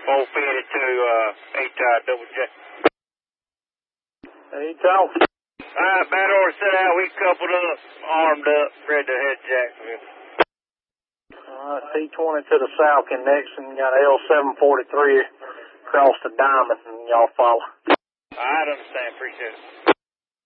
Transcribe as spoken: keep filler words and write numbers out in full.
four fifty-two, uh, eight tire double J. Hey, talk. Alright, bad order set out. We coupled up, armed up, ready to head to Jacksonville. Alright, T twenty to the south in Nixon. Got L seven forty-three across the diamond, and y'all follow. Alright, understand. Appreciate it.